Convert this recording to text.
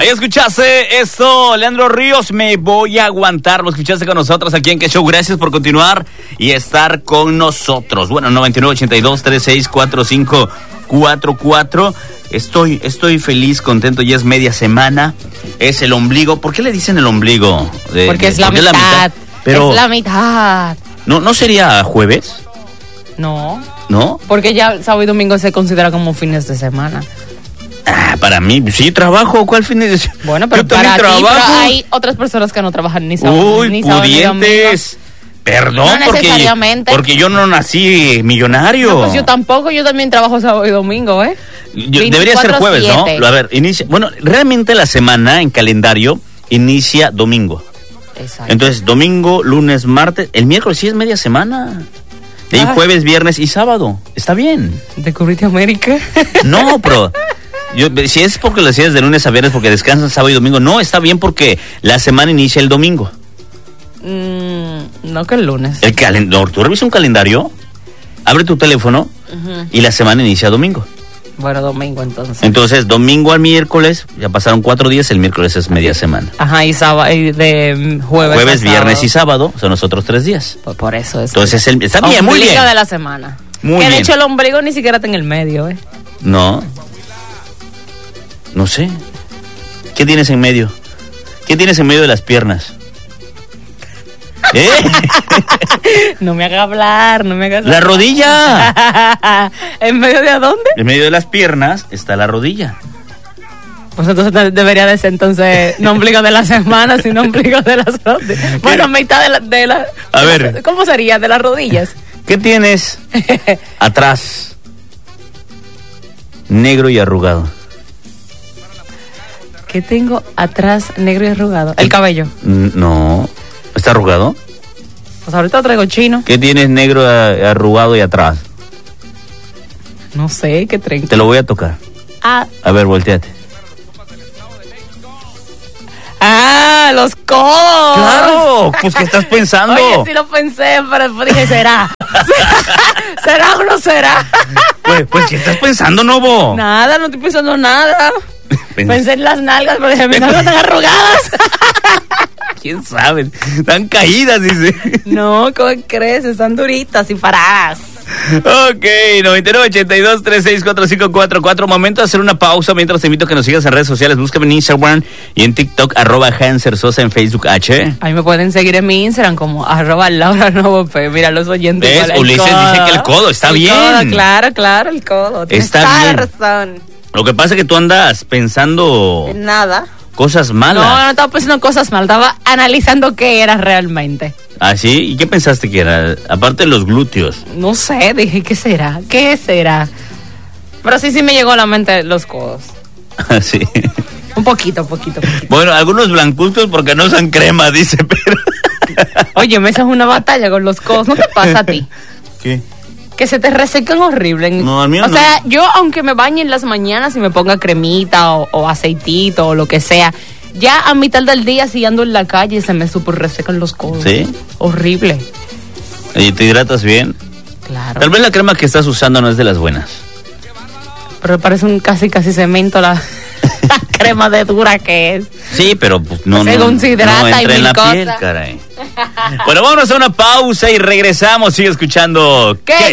Ahí escuchaste esto, Leandro Ríos, Me Voy a Aguantar. Lo escuchaste con nosotros aquí en Qué Show. Gracias por continuar y estar con nosotros. Bueno, 9982364544. Estoy feliz, contento. Ya es media semana. Es el ombligo. ¿Por qué le dicen el ombligo? Porque es la mitad. Pero es la mitad. ¿No sería jueves? No. ¿No? Porque ya sábado y domingo se considera como fines de semana. Para mí, sí, trabajo. ¿Cuál fin de semana? Bueno, pero yo también para trabajo. ti, pero hay otras personas que no trabajan ni sábado. Uy, ni sábado, pudientes. Perdón, no necesariamente. porque yo no nací millonario. No, pues yo tampoco, yo también trabajo sábado y domingo, Debería ser jueves, 24/7. ¿no? A ver, realmente la semana en calendario inicia domingo. Exacto. Entonces, domingo, lunes, martes, el miércoles sí es media semana. De ahí jueves, viernes y sábado. Está bien. ¿Descubriste América? No, pero si es porque lo hacías de lunes a viernes porque descansan sábado y domingo, no, está bien porque la semana inicia el domingo. No, que el lunes. ¿Tú revisas un calendario? Abre tu teléfono y la semana inicia domingo. Bueno, domingo entonces. Entonces, domingo al miércoles, ya pasaron 4 días, el miércoles es media semana. Ajá, y sábado, y de jueves. Jueves, viernes y sábado son los otros 3 días. Por eso es. Entonces, está bien, muy bien. Ombligo de la semana. Muy que de bien. hecho el ombligo ni siquiera está en el medio, No sé. ¿Qué tienes en medio? ¿Qué tienes en medio de las piernas? No me hagas hablar, no me hagas ¡La hablar. rodilla! ¿En medio de a dónde? En medio de las piernas está la rodilla. Pues entonces debería de ser entonces no ombligo de la semana, sino ombligo de las rodillas. Bueno, mitad de la A ver. ¿Cómo sería? De las rodillas. ¿Qué tienes atrás? Negro y arrugado. ¿Qué tengo atrás negro y arrugado? El cabello. No. ¿Está arrugado? Pues ahorita lo traigo chino. ¿Qué tienes negro arrugado y atrás? No sé, ¿qué traigo? Te lo voy a tocar. Ah, Volteate. los codos. ¡Claro! Pues, ¿qué estás pensando? Oye, sí lo pensé, pero después dije, ¿será? ¿Será o no será? Pues, ¿qué estás pensando, Novo? Nada, no estoy pensando nada. Pensé en las nalgas, pero dije, mis nalgas están arrugadas. ¿Quién sabe? Están caídas, dice. No, ¿cómo crees? Están duritas y paradas. Ok, 9982364544. Momento de hacer una pausa mientras te invito a que nos sigas en redes sociales. Búscame en Instagram y en TikTok, @HanserSosa, en Facebook, H. A mí me pueden seguir en mi Instagram como @LauraNovoP. Mira, los oyentes. ¿Ves? Ulises dice que el codo está bien. Codo, claro, el codo. Tienes Está toda bien. la razón. Lo que pasa es que tú andas pensando Nada. cosas malas. No estaba pensando cosas mal, estaba analizando qué era realmente. ¿Ah, sí? ¿Y qué pensaste que era? Aparte de los glúteos. No sé, dije, ¿qué será? ¿Qué será? Pero sí me llegó a la mente los codos. Sí. Un poquito. Bueno, algunos blancuzcos porque no usan crema, dice, pero... Oye, esa es una batalla con los codos. ¿No te pasa a ti? ¿Qué? Que se te resecan horrible. No, al mío o no. sea, yo aunque me bañe en las mañanas y me ponga cremita o aceitito o lo que sea, ya a mitad del día si ando en la calle se me super resecan los codos. ¿Sí? Horrible. ¿Y te hidratas bien? Claro. Tal vez la crema que estás usando no es de las buenas. Pero parece un casi cemento la crema de dura que es. Sí, pero pues, no se hidrata entra y en mil la cosas. piel, caray. Bueno, vámonos a una pausa y regresamos. Sigue escuchando ¡Qué